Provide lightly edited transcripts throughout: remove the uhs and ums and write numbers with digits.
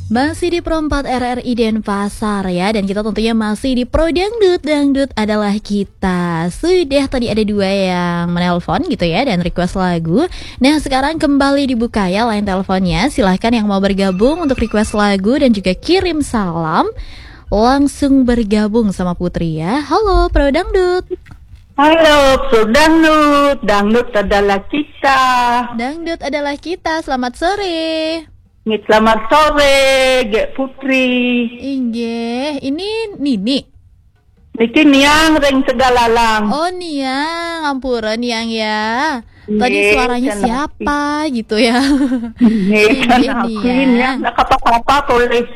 Masih di Pro 4 RRI Denpasar ya. Dan kita tentunya masih di Pro Dangdut. Dangdut adalah kita. Sudah tadi ada 2 yang menelpon gitu ya dan request lagu. Nah sekarang kembali dibuka ya line teleponnya. Silahkan yang mau bergabung untuk request lagu dan juga kirim salam, langsung bergabung sama Putri ya. Halo Pro Dangdut. Halo, Pro Dangdut. Dangdut adalah kita. Dangdut adalah kita. Selamat sore. Selamat sore, Gek Putri. Inggih, ini Nini. Niki niang ring Tegalalang. Oh Niang, ampura Niang ya. Tadi Nih, suaranya kan siapa gitu ya? Nih, kan Inggih aku Niang. ini nak apa-apa boleh.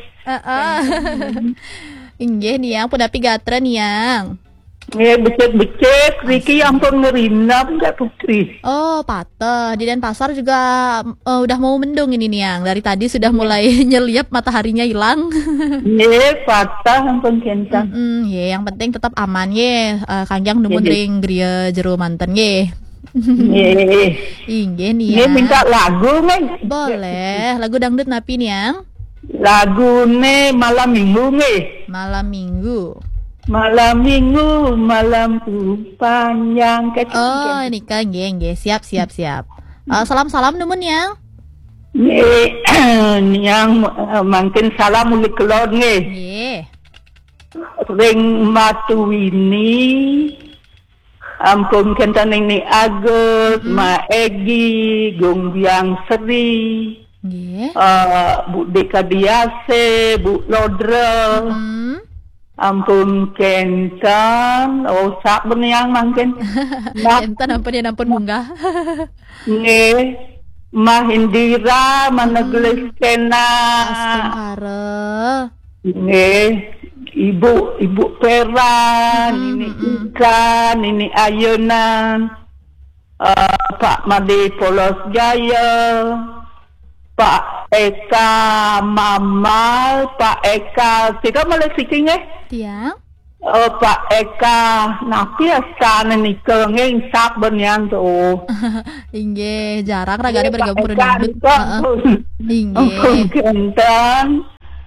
Inggih Niang, pudapi gatra Niang. Nih, becek-becek, Riki ampun ngerindam, Gek Putri. Oh patah, di Denpasar juga udah mau mendung ini Niang. Dari tadi sudah mulai nyeliap, mataharinya hilang. Nih, patah ampun kentang. Ye, yang penting tetap aman ye. Kangjang numun ring gria jero manten ye. Nih, Inggih nih Niang. minta lagu nih. Boleh, lagu dangdut napi Niang. Lagu nih malam minggu nih. Malam minggu. Malam minggu, malamku panjang. Oh, ini kan geng, siap. Salam-salam numun yang. Yang makin salam uli kelor nih. Nggih. Ring matu ini. Ampun kenta ni Agus, Ma Egi, Gongbiang Seri. Nggih. Bu Deka Diase, Bu Lodra. Ampun kentan, sak beniang mangken. Enten ampun munggah. Nge Mahindira Managles Kena. Astagfirullah. Nge Ibu Peran, ini Ikan, ini Ayunan. Pak Made Polos Jaya. Pak Eka Mamal, Pak Eka, kita malah sikingnya. Tiang. Pak Eka, napi asana nih kengeng sak benyang tuh. Inggih, jarang ragane bergabung Pak dangdut. Inggih. Kentang,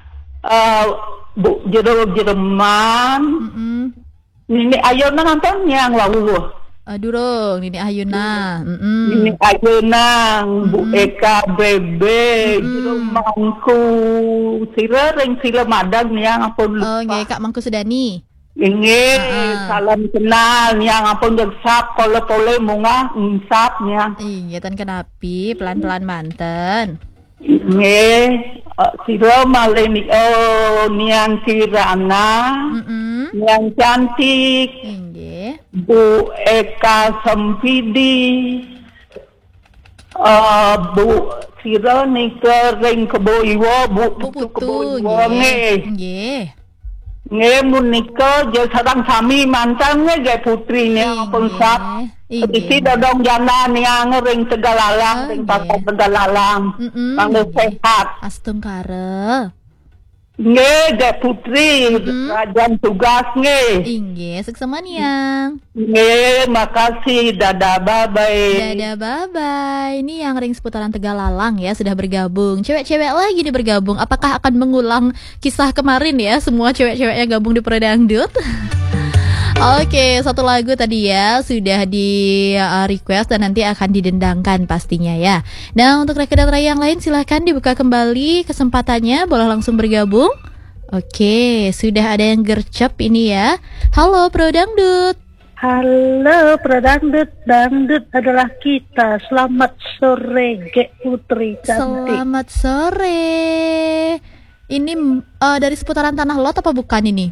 Bu Jereman, ini Ayona nonton yang lalu. Durung, ini Ayuna. Ini Ayuna, Bu Eka Bebe, Jeremangku, sila madang yang ampun lupa. Oh, nggih Kak Mangku Sudani. Ini salam kenal yang ampun gesap pole munga insapnya. Iya, tan kenapi pelan-pelan manten. Ini sila maleni niang Kirana, niang cantik. Inggih. Bu Eka Sempidi, Bu Sira Nika Ring Keboiwo, Bu Putu, Keboiwo nggih. Nge Munika je sarang sami mantan nge Putri nya pengsap. Isi dodong jana niang ring Tegalalang, ring Pasar Tegalalang. Mangga sehat. Astungkara. Nge Putri, rajan tugas nge. Inggih, seksama niang. Nge, makasih, dadah bye-bye. Dadah bye-bye. Ini yang ring seputaran Tegalalang ya sudah bergabung. Cewek-cewek lagi nih bergabung. Apakah akan mengulang kisah kemarin ya? Semua cewek-ceweknya gabung di Pro Dangdut. Oke, satu lagu tadi ya sudah di request dan nanti akan didendangkan pastinya ya. Nah untuk rekedan raya yang lain silahkan dibuka kembali kesempatannya, boleh langsung bergabung. Oke, sudah ada yang gercep ini ya. Halo Pro Dangdut. Halo Pro Dangdut, Dangdut adalah kita. Selamat sore Gek Putri cantik. Selamat sore. Ini dari seputaran Tanah Lot apa bukan ini?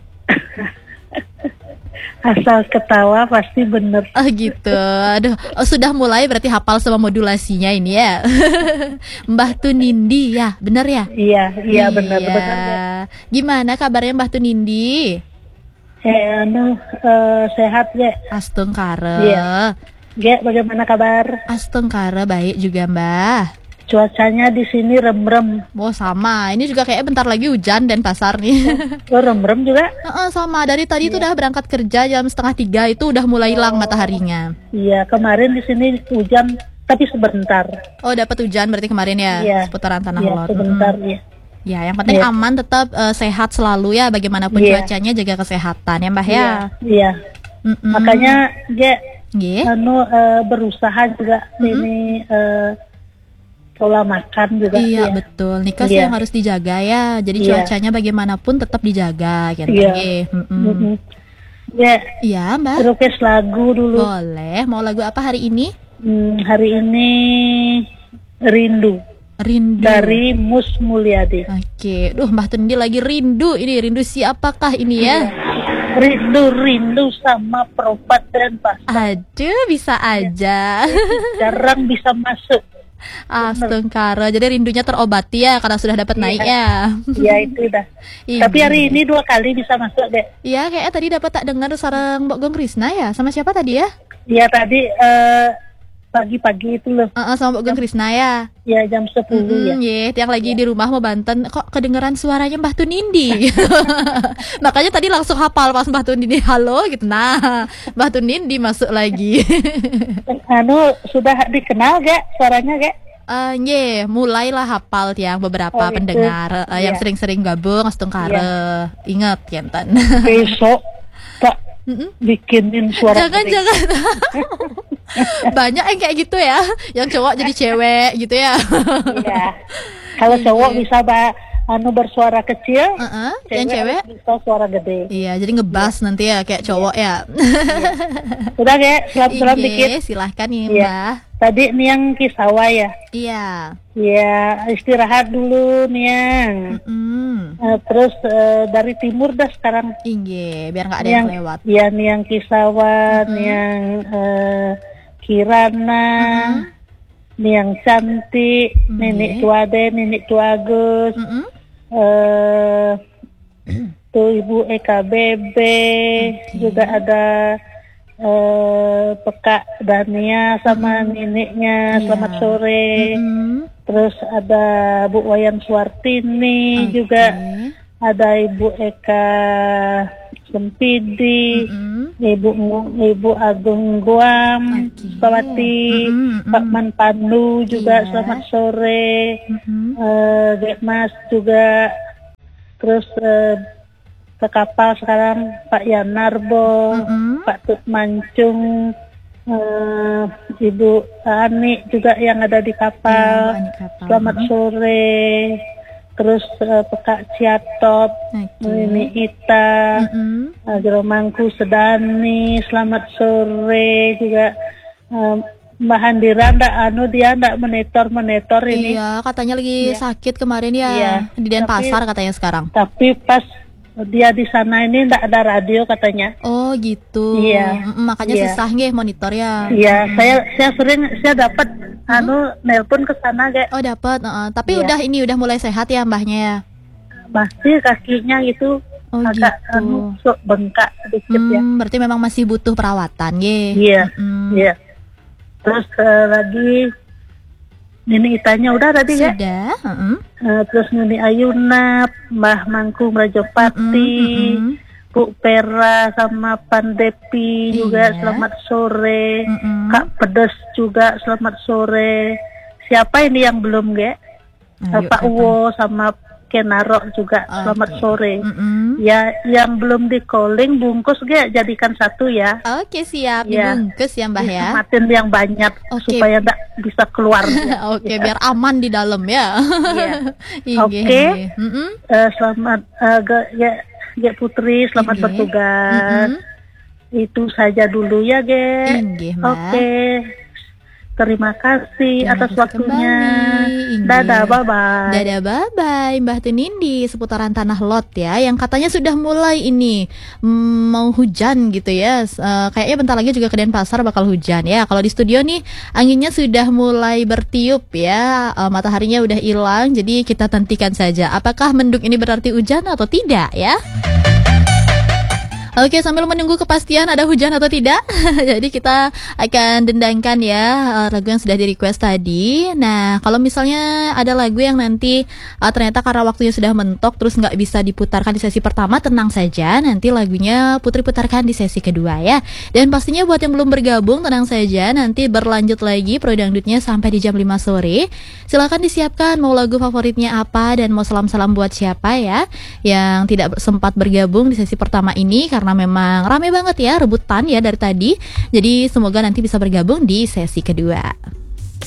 Asal ketawa pasti bener. Oh gitu. Aduh, sudah mulai berarti hafal sama modulasinya ini ya. Mbah Tunindi ya, benar ya? Iya benar. Gimana kabarnya Mbah Tunindi? Sehat Gek. Astungkara. Iya. Gek, bagaimana kabar? Astungkara baik juga Mbah. Cuacanya di sini remrem. Oh sama, ini juga kayak bentar lagi hujan dan pasar nih. Oh remrem juga? Sama, dari tadi tuh udah berangkat kerja jam 2:30 itu udah mulai hilang mataharinya. Iya, kemarin di sini hujan tapi sebentar. Oh dapat hujan berarti kemarin ya, Iya. seputaran Tanah Iya, Lot. sebentar ya. Ya, yang penting Iya. aman, tetap sehat selalu ya. Bagaimanapun Iya. cuacanya, jaga kesehatan ya Mbah ya. Iya. Mm-mm. Makanya dia Nggih. berusaha juga ini pola makan juga. Iya, ya. betul. Nikah sih Iya. yang harus dijaga ya. Jadi Iya. cuacanya bagaimanapun tetap dijaga gitu. Iya. Nggih. Mm-mm. Mm-mm. Ya, Iya, Mbah. request lagu dulu. Boleh. Mau lagu apa hari ini? Hari ini Rindu Rindu. dari Mus Mulyadi. Oke. Duh, Mbah Tundi lagi rindu. Ini rindu siapakah ini ya? Rindu sama Propat dan Pas. Aduh, bisa aja. Jarang bisa masuk. Astungkara. Jadi rindunya terobati ya karena sudah dapat naik ya. Ya itu dah. Iya. Tapi hari ini 2 kali bisa masuk deh. Iya, kayaknya tadi dapat tak dengar sarang Mbok Gong Krisna ya. Sama siapa tadi ya? Ya tadi pagi-pagi itu loh. Sama Mbok Gong Krisna ya. Ya jam 10 ya. Yang lagi di rumah mau Banten, kok kedengeran suaranya Mbah Tunindi. Makanya tadi langsung hafal pas Mbah Tunindi halo gitu. Nah, Mbah Tunindi masuk lagi. Sudah dikenal gak suaranya gak? Mulailah hafal tiang beberapa gitu. pendengar yang Iya. sering-sering gabung Astungkara. Ingat Yenten. Besok tak bikinin suara gede. Jangan. Banyak yang kayak gitu ya, yang cowok jadi cewek gitu ya. Iya. Kalau cowok bisa bersuara kecil, yang cewek bisa suara gede. iya, jadi ngebas nanti ya kayak cowok ya. Udah gak? Selam-selam dikit. Silahkan nih Iya. Mbah. Tadi Niang Kisawa ya. Iya. Ya istirahat dulu Niang. Terus dari timur dah sekarang. Inge, biar nggak ada yang lewat. Ya Niang Kisawa, Niang Kirana, Niang Cantik, Nenek Tuade, Nenek Tuagus, tuh Ibu EKBB, juga ada Pekak Dania sama neneknya, selamat sore. Terus ada Bu Wayan Suartini, juga ada Ibu Eka Sempidi, Ibu Agung Guam, Sawati, Pak Man Pandu juga selamat sore, Dek Mas juga, terus ke kapal sekarang Pak Yanarbo, Pak Tut Mancung, Ibu Ani juga yang ada di kapal, selamat sore. Terus Pekak Ciatop, ini Ita, Jeromangku Sedani, selamat sore juga. Mbak Handira dia ndak monitor ini. Iya, katanya lagi sakit kemarin ya. Iya. Di Denpasar katanya sekarang. Tapi pas dia di sana ini ndak ada radio katanya. Oh gitu. Iya. Makanya Iya. susah nggih monitor ya. Iya, saya dapat nelpon ke sana kayak. Oh dapat. Tapi Iya. udah mulai sehat ya mbahnya ya. Masih kakinya itu agak gitu. sok bengkak sedikit ya. Berarti memang masih butuh perawatan nggih. Iya. Iya. Terus lagi Nini Itanya udah tadi ya. Sudah. Terus Nini Ayuna, Mbah Mangku Mrajopati, Bu Pera sama Pandepi juga selamat sore. Kak Pedes juga selamat sore. Siapa ini yang belum ge? Pak Uwo sama Kenaro juga selamat sore. Ya yang belum di calling bungkus ge jadikan satu ya. Oke siap, Ya. dibungkus ya mbah ya. Nikmatin yang banyak supaya enggak bisa keluar. Oke, biar aman di dalam ya. Iya. Oke. Selamat Ge Putri, selamat bertugas. Itu saja dulu ya, Ge. Inggih, Mbak. Oke. Terima kasih Terima atas kasih waktunya. kembali. Inggih. Dadah, bye-bye. Dadah, bye-bye Mbah Tunindi seputaran Tanah Lot ya, yang katanya sudah mulai ini mau hujan gitu ya. Kayaknya bentar lagi juga ke Denpasar bakal hujan ya. Kalau di studio nih anginnya sudah mulai bertiup ya, mataharinya udah hilang. Jadi kita tentukan saja apakah mendung ini berarti hujan atau tidak ya. Oke, sambil menunggu kepastian ada hujan atau tidak. Jadi kita akan dendangkan ya lagu yang sudah di request tadi. Nah, kalau misalnya ada lagu yang nanti ternyata karena waktunya sudah mentok terus nggak bisa diputarkan di sesi pertama, tenang saja, nanti lagunya Putri putarkan di sesi kedua ya. Dan pastinya buat yang belum bergabung, tenang saja, nanti berlanjut lagi Pro Dangdutnya sampai di jam 5 sore. Silakan disiapkan mau lagu favoritnya apa dan mau salam-salam buat siapa ya yang tidak sempat bergabung di sesi pertama ini karena memang rame banget ya, rebutan ya dari tadi. Jadi semoga nanti bisa bergabung di sesi kedua.